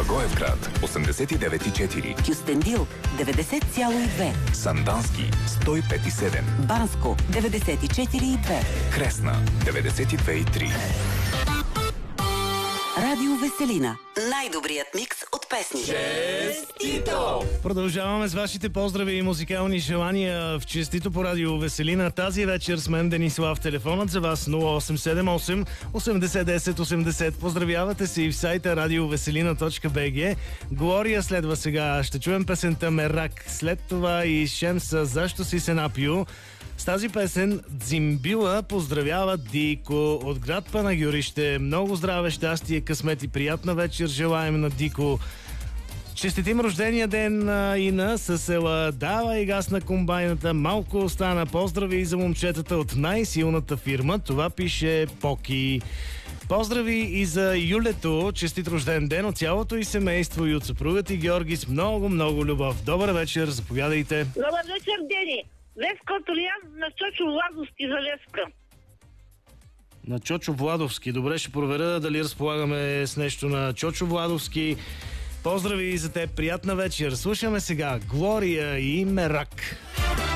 Благоевград 89,4, Кюстендил 90,2, Сандански 105,7, Банско 94,2, Кресна 92,3. Радио Веселина. Най-добрият микс от песни. Честито! Продължаваме с вашите поздрави и музикални желания в Честито по Радио Веселина. Тази вечер с мен Денислав. Телефонът за вас 0878 8010 80. Поздравявате се и в сайта radioveselina.bg. Глория следва сега. Ще чуем песента Мерак. След това и Шемса Защо си се напил. С тази песен Дзимбила поздравява Дико от град Панагюрище. Много здраве, щастие, късмет и приятна вечер желаем на Дико. Честитим рождения ден на Ина със села Дава и газ на комбайната. Малко остана. Поздрави и за момчетата от най-силната фирма. Това пише Поки. Поздрави и за Юлето. Честит рожден ден от цялото и семейство и от съпругът и Георги с много, много любов. Добър вечер, заповядайте. Добър вечер, Дени. Левка от Ориан на Чочо Владовски за Левка. На Чочо Владовски. Добре, ще проверя дали разполагаме с нещо на Чочо Владовски. Поздрави и за теб. Приятна вечер. Слушаме сега Глория и Мерак.